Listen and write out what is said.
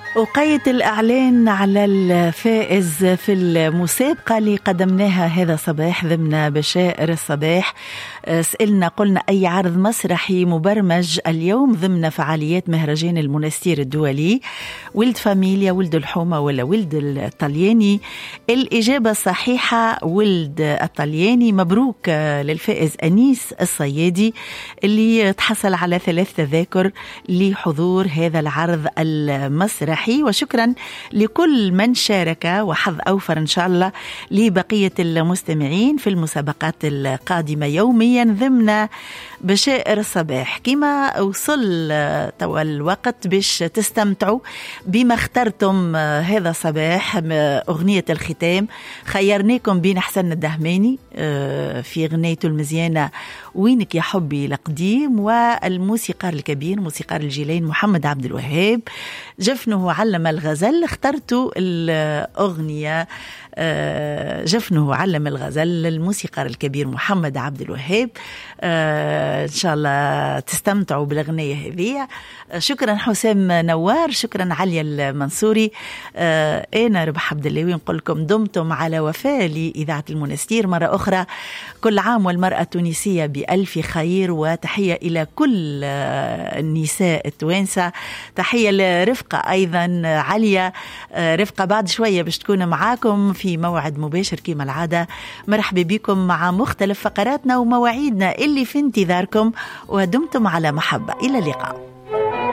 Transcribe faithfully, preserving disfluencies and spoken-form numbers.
وقيت الإعلان على الفائز في المسابقة اللي قدمناها هذا صباح ضمن بشائر الصباح. سئلنا قلنا أي عرض مسرحي مبرمج اليوم ضمن فعاليات مهرجان المنستير الدولي، ولد فاميليا، ولد الحومة ولا ولد الطلياني؟ الإجابة الصحيحة ولد الطلياني. مبروك للفائز أنيس الصيادي اللي تحصل على ثلاث تذاكر لحضور هذا العرض المسرحي، وشكرا لكل من شارك، وحظ أوفر إن شاء الله لبقية المستمعين في المسابقات القادمة يوميا ضمن بشائر الصباح. كما وصل توا الوقت باش تستمتعوا بما اخترتم هذا الصباح. أغنية الختام خيرناكم بين حسن الدهماني في غنيته المزيانة وينك يا حبي القديم، والموسيقار الكبير موسيقار الجيلين محمد عبد الوهاب جفنه علم الغزل. اخترتوا الأغنية جفنه علم الغزل للموسيقار الكبير محمد عبد الوهاب. إن شاء الله تستمتعوا بالأغنية هذه. شكرا حسام نوار، شكرا عليا المنصوري. أنا ربح عبد الله ونقول لكم دمتم على وفاة لإذاعة المنستير مرة أخرى. كل عام والمرأة التونسية بألف خير، وتحية إلى كل النساء التوانسة. تحية لرفقة أيضا عليا. رفقة بعد شوية باش تكون معاكم في موعد مباشر كما العادة. مرحبا بكم مع مختلف فقراتنا ومواعيدنا اللي في انتظاركم، ودمتم على محبة. إلى اللقاء.